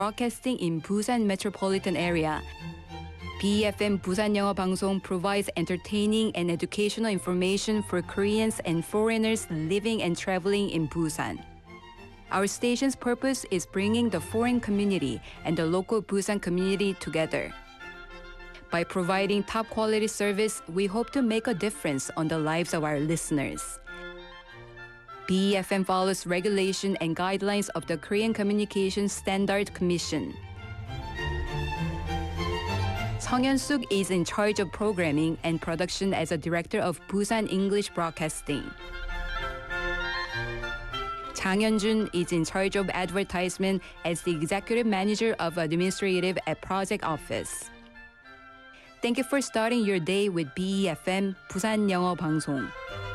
broadcasting in Busan metropolitan area. BEFM Busan 영어 방송 provides entertaining and educational information for Koreans and foreigners living and traveling in Busan. Our station's purpose is bringing the foreign community and the local Busan community together. By providing top quality service, we hope to make a difference on the lives of our listeners. BEFM follows regulation and guidelines of the Korean Communication Standard Commission. Song Hyun-suk is in charge of programming and production as a director of Busan English Broadcasting. Chang Hyun-jun is in charge of advertisement as the executive manager of administrative at project office. Thank you for starting your day with BEFM Busan 영어 방송.